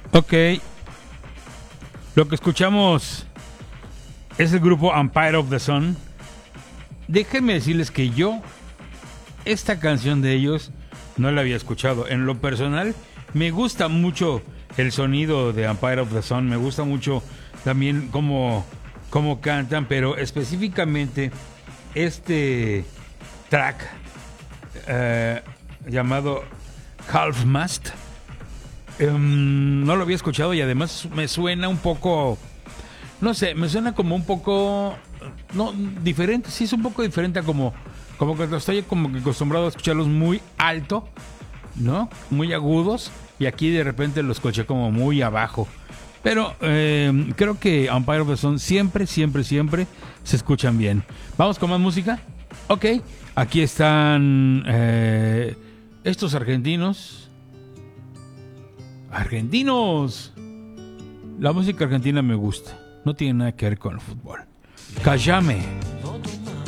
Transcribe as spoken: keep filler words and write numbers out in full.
Ok. Lo que escuchamos es el grupo Empire of the Sun. Déjenme decirles que yo esta canción de ellos no la había escuchado. En lo personal, me gusta mucho el sonido de Empire of the Sun. Me gusta mucho también cómo, cómo cantan, pero específicamente este track eh, llamado Half Mast. Um, no lo había escuchado y además me suena un poco, no sé, me suena como un poco, no, diferente, sí es un poco diferente a como, como que estoy como que acostumbrado a escucharlos muy alto, ¿no? Muy agudos, y aquí de repente los escuché como muy abajo. Pero eh, creo que Empire of the Sun siempre, siempre, siempre se escuchan bien. ¿Vamos con más música? Ok, aquí están eh, estos argentinos. ¡Argentinos! La música argentina me gusta. No tiene nada que ver con el fútbol. Cállame.